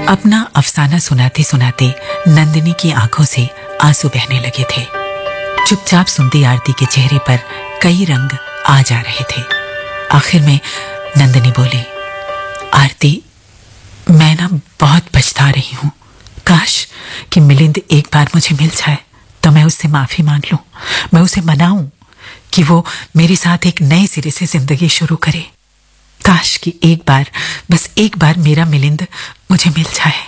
अपना अफसाना सुनाते सुनाते नंदिनी की आंखों से आंसू बहने लगे थे। चुपचाप सुनती आरती के चेहरे पर कई रंग आ जा रहे थे। आखिर में नंदिनी बोली, आरती, मैं ना बहुत पछता रही हूँ। काश कि मिलिंद एक बार मुझे मिल जाए तो मैं उससे माफी मांग लूं, मैं उसे मनाऊं कि वो मेरे साथ एक नए सिरे से जिंदगी शुरू करे। काश कि एक बार, बस एक बार मेरा मिलिंद मुझे मिल जाए।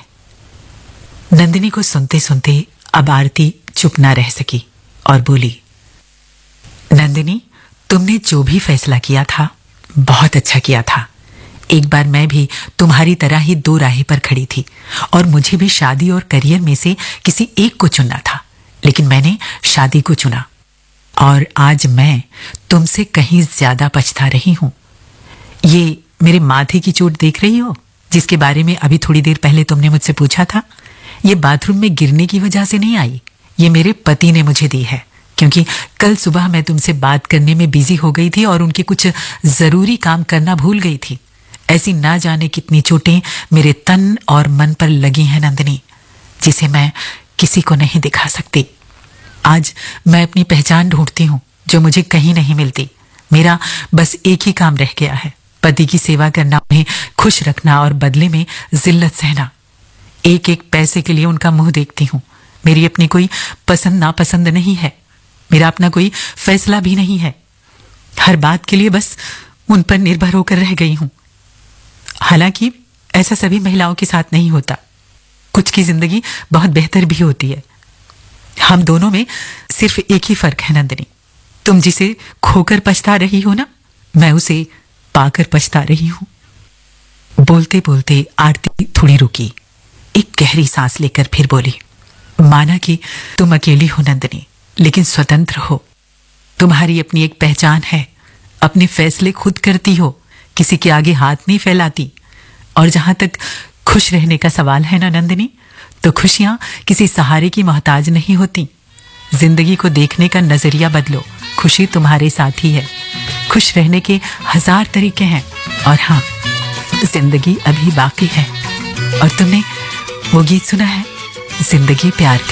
नंदिनी को सुनते सुनते अब आरती चुप ना रह सकी और बोली, नंदिनी, तुमने जो भी फैसला किया था बहुत अच्छा किया था। एक बार मैं भी तुम्हारी तरह ही दो राहें पर खड़ी थी और मुझे भी शादी और करियर में से किसी एक को चुनना था, लेकिन मैंने शादी को चुना और आज मैं तुमसे कहीं ज्यादा पछता रही हूं। ये मेरे माथे की चोट देख रही हो, जिसके बारे में अभी थोड़ी देर पहले तुमने मुझसे पूछा था? ये बाथरूम में गिरने की वजह से नहीं आई, ये मेरे पति ने मुझे दी है, क्योंकि कल सुबह मैं तुमसे बात करने में बिजी हो गई थी और उनके कुछ जरूरी काम करना भूल गई थी। ऐसी ना जाने कितनी चोटें मेरे तन और मन पर लगी हैं नंदिनी, जिसे मैं किसी को नहीं दिखा सकती। आज मैं अपनी पहचान ढूंढती हूँ जो मुझे कहीं नहीं मिलती। मेरा बस एक ही काम रह गया है, पति की सेवा करना, उन्हें खुश रखना और बदले में जिल्लत सहना। एक एक पैसे के लिए उनका मुंह देखती हूँ। मेरी अपनी कोई पसंद नापसंद नहीं है, मेरा अपना कोई फैसला भी नहीं है। हर बात के लिए बस उन पर निर्भर होकर रह गई हूँ। हालांकि ऐसा सभी महिलाओं के साथ नहीं होता, कुछ की जिंदगी बहुत बेहतर भी होती है। हम दोनों में सिर्फ एक ही फर्क है नंदिनी, तुम जिसे खोकर पछता रही हो ना, मैं उसे पाकर पछता रही हूं। बोलते बोलते आरती थोड़ी रुकी, एक गहरी सांस लेकर फिर बोली, माना कि तुम अकेली हो नंदिनी, लेकिन स्वतंत्र हो। तुम्हारी अपनी एक पहचान है, अपने फैसले खुद करती हो, किसी के आगे हाथ नहीं फैलाती। और जहां तक खुश रहने का सवाल है ना नंदिनी, तो खुशियां किसी सहारे की मोहताज नहीं होती। जिंदगी को देखने का नजरिया बदलो, खुशी तुम्हारे साथ ही है। खुश रहने के 1000 तरीके हैं और हाँ, जिंदगी अभी बाकी है। और तुमने वो गीत सुना है, जिंदगी प्यार